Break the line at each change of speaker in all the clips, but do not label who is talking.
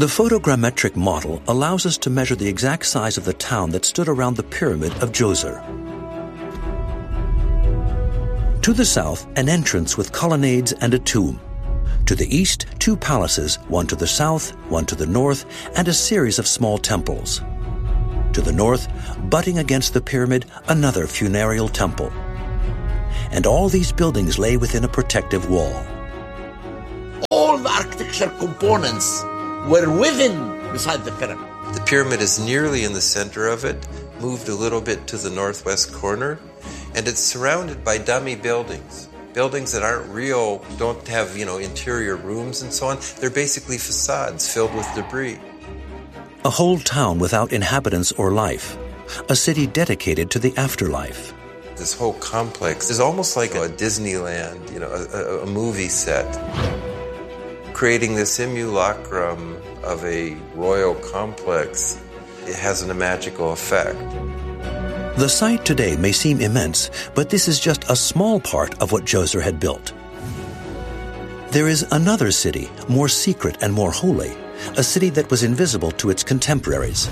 The photogrammetric model allows us to measure the exact size of the town that stood around the pyramid of Djoser. To the south, an entrance with colonnades and a tomb. To the east, 2 palaces, one to the south, one to the north, and a series of small temples. To the north, butting against the pyramid, another funereal temple. And all these buildings lay within a protective wall.
All the architectural components were beside the pyramid.
The pyramid is nearly in the center of it, moved a little bit to the northwest corner, and it's surrounded by dummy buildings. Buildings that aren't real, don't have, interior rooms and so on. They're basically facades filled with debris.
A whole town without inhabitants or life. A city dedicated to the afterlife.
This whole complex is almost like a Disneyland, a movie set. Creating this simulacrum of a royal complex, it has a magical effect.
The site today may seem immense, but this is just a small part of what Djoser had built. There is another city, more secret and more holy, a city that was invisible to its contemporaries.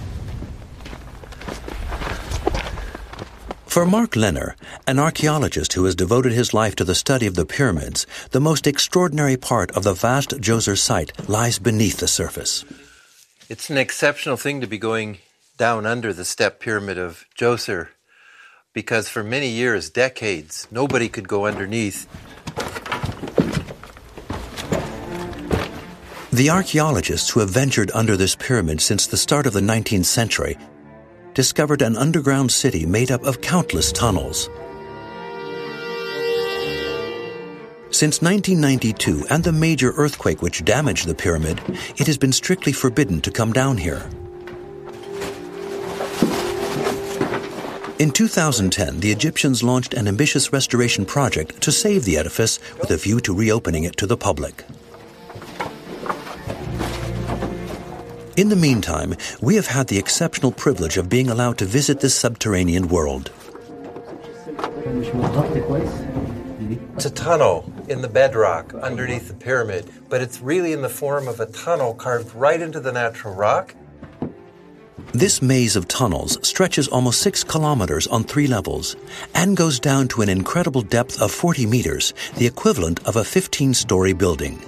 For Mark Lenner, an archaeologist who has devoted his life to the study of the pyramids, the most extraordinary part of the vast Djoser site lies beneath the surface.
It's an exceptional thing to be going down under the step pyramid of Djoser, because for many years, decades, nobody could go underneath.
The archaeologists who have ventured under this pyramid since the start of the 19th century discovered an underground city made up of countless tunnels. Since 1992 and the major earthquake which damaged the pyramid, it has been strictly forbidden to come down here. In 2010, the Egyptians launched an ambitious restoration project to save the edifice with a view to reopening it to the public. In the meantime, we have had the exceptional privilege of being allowed to visit this subterranean world.
It's a tunnel in the bedrock underneath the pyramid, but it's really in the form of a tunnel carved right into the natural rock.
This maze of tunnels stretches almost 6 kilometers on 3 levels and goes down to an incredible depth of 40 meters, the equivalent of a 15-story building.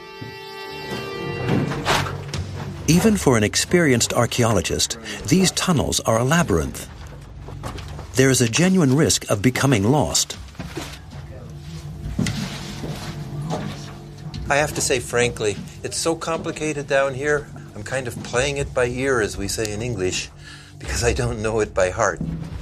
Even for an experienced archaeologist, these tunnels are a labyrinth. There is a genuine risk of becoming lost.
I have to say, frankly, it's so complicated down here, I'm kind of playing it by ear, as we say in English, because I don't know it by heart.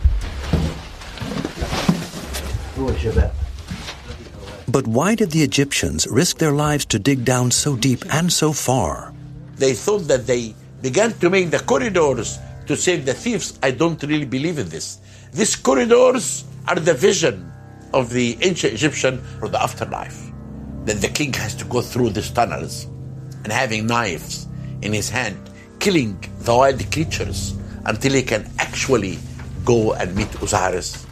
But why did the Egyptians risk their lives to dig down so deep and so far?
They thought that they began to make the corridors to save the thieves. I don't really believe in this. These corridors are the vision of the ancient Egyptian for the afterlife. That the king has to go through these tunnels and having knives in his hand, killing the wild creatures until he can actually go and meet Osiris.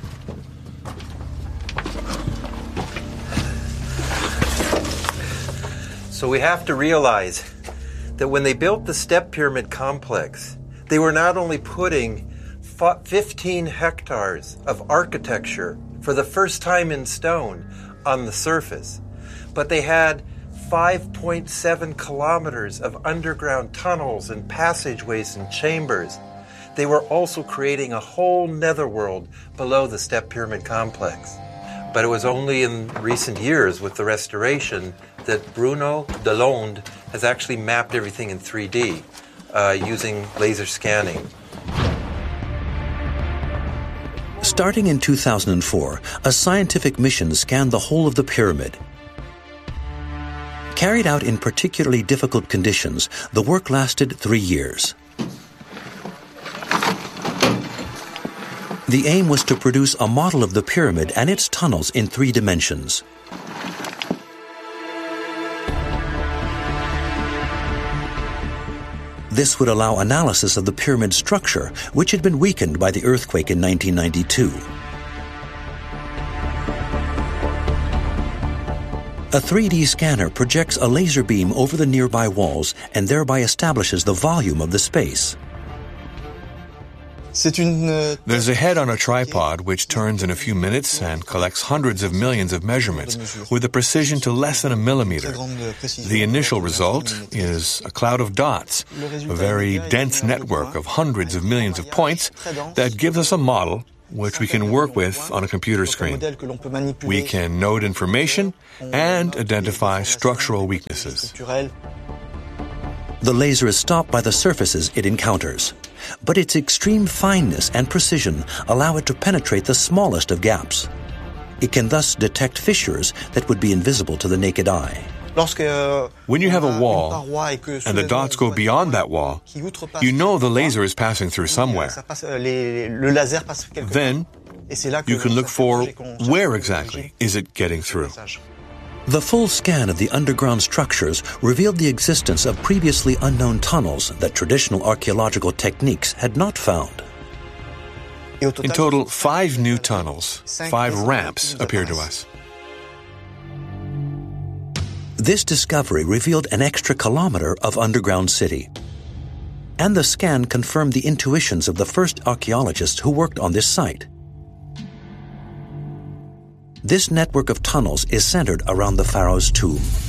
So we have to realize that when they built the step pyramid complex, they were not only putting 15 hectares of architecture for the first time in stone on the surface, but they had 5.7 kilometers of underground tunnels and passageways and chambers. They were also creating a whole netherworld below the step pyramid complex. But it was only in recent years with the restoration that Bruno Delonde has actually mapped everything in 3D using laser scanning.
Starting in 2004, a scientific mission scanned the whole of the pyramid. Carried out in particularly difficult conditions, the work lasted 3 years. The aim was to produce a model of the pyramid and its tunnels in 3 dimensions. This would allow analysis of the pyramid structure, which had been weakened by the earthquake in 1992. A 3D scanner projects a laser beam over the nearby walls and thereby establishes the volume of the space.
There's a head on a tripod which turns in a few minutes and collects hundreds of millions of measurements with a precision to less than a millimeter. The initial result is a cloud of dots, a very dense network of hundreds of millions of points that gives us a model which we can work with on a computer screen. We can note information and identify structural weaknesses.
The laser is stopped by the surfaces it encounters, but its extreme fineness and precision allow it to penetrate the smallest of gaps. It can thus detect fissures that would be invisible to the naked eye.
When you have a wall and the dots go beyond that wall, you know the laser is passing through somewhere. Then you can look for where exactly is it getting through.
The full scan of the underground structures revealed the existence of previously unknown tunnels that traditional archaeological techniques had not found.
In total, 5 new tunnels, 5 ramps appeared to us.
This discovery revealed an extra kilometer of underground city. And the scan confirmed the intuitions of the first archaeologists who worked on this site. This network of tunnels is centered around the pharaoh's tomb.